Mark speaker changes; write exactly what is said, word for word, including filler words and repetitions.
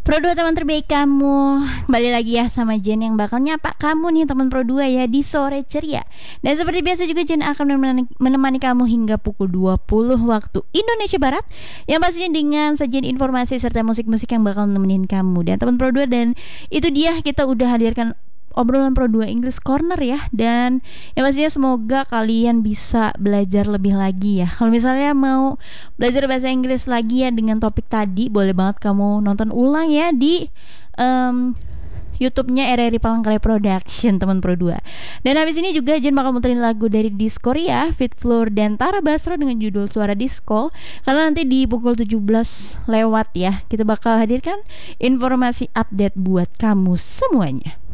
Speaker 1: Pro dua teman terbaik kamu, kembali lagi ya sama Jen yang bakal nyapa kamu nih teman Pro dua ya di sore ceria. Dan seperti biasa juga Jen akan menemani, menemani kamu hingga pukul dua puluh waktu Indonesia Barat, yang pastinya dengan sajian informasi serta musik-musik yang bakal nemenin kamu dan teman Pro dua. Dan itu dia, kita udah hadirkan obrolan Pro dua English Corner ya. Dan yang pastinya semoga kalian bisa belajar lebih lagi ya. Kalau misalnya mau belajar bahasa Inggris lagi ya dengan topik tadi, boleh banget kamu nonton ulang ya di um, YouTube-nya R R I Palangkaraya Production teman Pro dua. Dan habis ini juga Jen bakal muterin lagu dari Diskoria, Fit Floor dan Tara Basro dengan judul Suara Disco. Karena nanti di pukul tujuh belas lewat ya, kita bakal hadirkan informasi update buat kamu semuanya.